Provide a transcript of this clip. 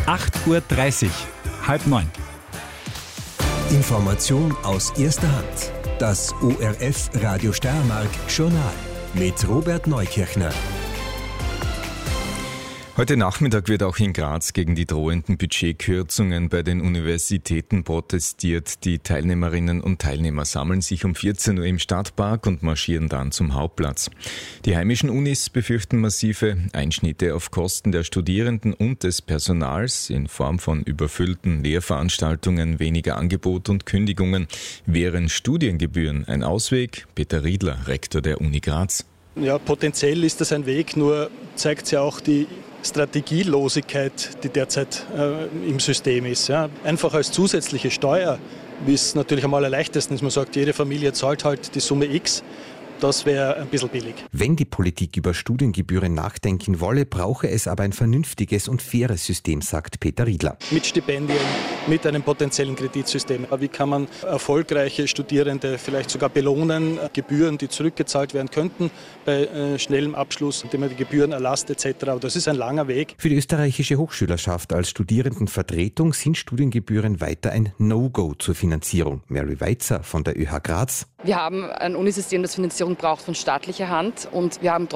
8.30 Uhr, 8:30. Information aus erster Hand. Das ORF Radio Steiermark Journal mit Robert Neukirchner. Heute Nachmittag wird auch in Graz gegen die drohenden Budgetkürzungen bei den Universitäten protestiert. Die Teilnehmerinnen und Teilnehmer sammeln sich um 14 Uhr im Stadtpark und marschieren dann zum Hauptplatz. Die heimischen Unis befürchten massive Einschnitte auf Kosten der Studierenden und des Personals in Form von überfüllten Lehrveranstaltungen, weniger Angebot und Kündigungen. Wären Studiengebühren ein Ausweg? Peter Riedler, Rektor der Uni Graz. Ja, potenziell ist das ein Weg, nur zeigt ja auch die Strategielosigkeit, die derzeit im System ist. Ja. Einfach als zusätzliche Steuer, wie es natürlich am allerleichtesten ist, man sagt, jede Familie zahlt halt die Summe X. Das wäre ein bisschen billig. Wenn die Politik über Studiengebühren nachdenken wolle, brauche es aber ein vernünftiges und faires System, sagt Peter Riedler. Mit Stipendien, mit einem potenziellen Kreditsystem. Wie kann man erfolgreiche Studierende vielleicht sogar belohnen? Gebühren, die zurückgezahlt werden könnten bei schnellem Abschluss, indem man die Gebühren erlasst etc. Aber das ist ein langer Weg. Für die österreichische Hochschülerschaft als Studierendenvertretung sind Studiengebühren weiter ein No-Go zur Finanzierung. Mary Weitzer von der ÖH Graz. Wir haben ein Unisystem, das Finanzierung braucht von staatlicher Hand und wir haben